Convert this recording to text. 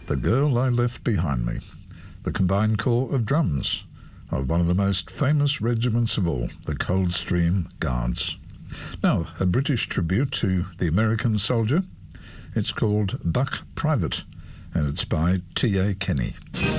The Girl I Left Behind Me, the combined corps of drums of one of the most famous regiments of all, the Coldstream Guards. Now, a British tribute to the American soldier. It's called Buck Private, and it's by T.A. Kenny.